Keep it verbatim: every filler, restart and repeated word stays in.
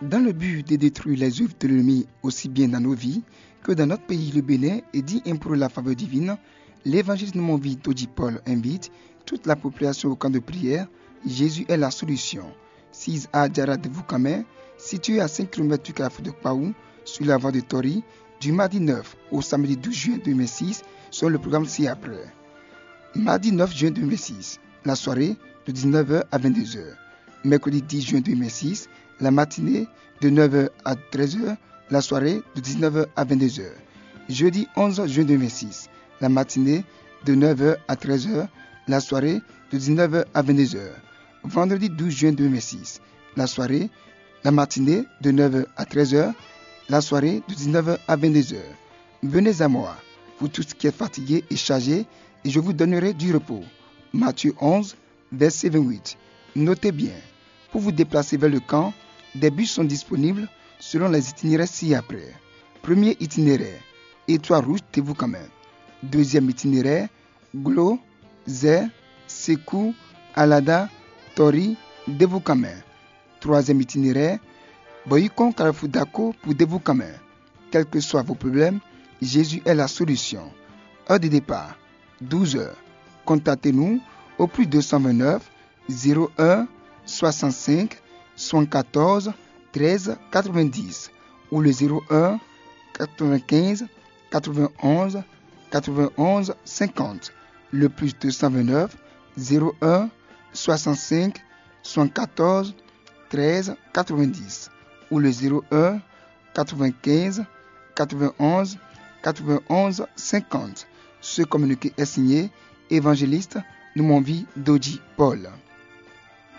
Dans le but de détruire les œuvres de l'ennemi aussi bien dans nos vies que dans notre pays, le Bénin, et d'y implorer la faveur divine, l'évangéliste de mon vie, Dodi Paul, invite toute la population au camp de prière. Jésus est la solution. six A Djara de Vukame, situé à cinq kilomètres du carrefour de Kpaou, sur la voie de Tori, du mardi neuf au samedi douze juin deux mille six, selon le programme ci-après. Mardi neuf juin deux mille six, la soirée de dix-neuf heures à vingt-deux heures. Mercredi dix juin deux mille six, la matinée de neuf heures à treize heures, la soirée de dix-neuf heures à vingt-deux heures. Jeudi onze juin deux mille six, la matinée de neuf heures à treize heures, la soirée de dix-neuf heures à vingt-deux heures. Vendredi douze juin deux mille six, la soirée, la matinée de neuf heures à treize heures, la soirée de dix-neuf heures à vingt-deux heures. Venez à moi, vous tous qui êtes fatigués et chargés, et je vous donnerai du repos. Matthieu onze, verset vingt-huit. Notez bien, pour vous déplacer vers le camp, des bus sont disponibles selon les itinéraires ci-après. Premier itinéraire, Étoile Rouge Tevukame. Deuxième itinéraire, Glo, Zé, Sekou, Alada, Tori, Devukame. Troisième itinéraire, Boyikon Karafudako pour Devukame. Quels que soient vos problèmes, Jésus est la solution. Heure de départ, douze heures. Contactez-nous au plus deux cent vingt-neuf zéro un soixante-cinq soixante-quatorze treize quatre-vingt-dix ou le zéro un quatre-vingt-quinze quatre-vingt-onze quatre-vingt-onze cinquante, le plus deux cent vingt-neuf zéro un soixante-cinq soixante-quatorze treize quatre-vingt-dix ou le zéro un quatre-vingt-quinze quatre-vingt-onze quatre-vingt-onze cinquante. Ce communiqué est signé évangéliste Noumonvi Dodi Paul.